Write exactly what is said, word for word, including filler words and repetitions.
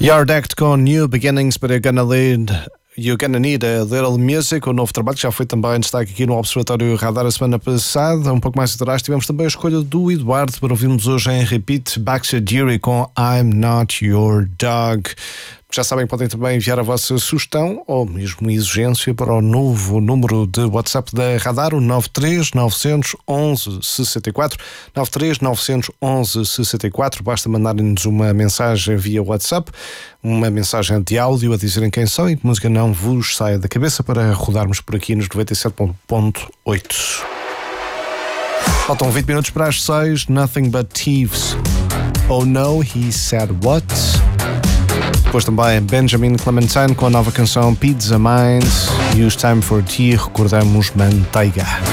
Yardect com New Beginnings, but you're gonna lead. You're Gonna Need a Little Music, o novo trabalho que já foi também destaque aqui no Observatório Radar a semana passada. Um pouco mais atrás tivemos também a escolha do Eduardo para ouvirmos hoje em repeat Baxter Dury com I'm Not Your Dog. Já sabem que podem também enviar a vossa sugestão ou mesmo exigência para o novo número de WhatsApp da Radar, o nove três nove um um seis quatro, nove três nove um um seis quatro. Basta mandarem-nos uma mensagem via WhatsApp, uma mensagem de áudio a dizerem quem são e que música não vos saia da cabeça para rodarmos por aqui nos noventa e sete ponto oito. Faltam vinte minutos para as seis. Nothing But Thieves. Oh No, He Said What? Depois também Benjamin Clementine com a nova canção Pizza Mind. Use Time for Tea, recordamos Manteiga.